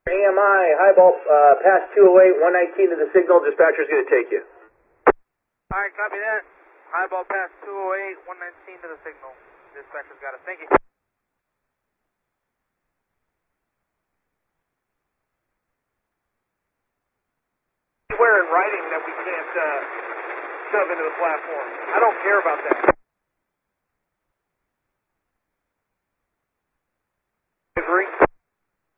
AMI, highball, past 208, 119 to the signal. Dispatcher's going to take you. Alright, copy that. Highball past 208, 119 to the signal. Dispatcher's got it. Thank you. Where in writing that we can't shove into the platform. I don't care about that.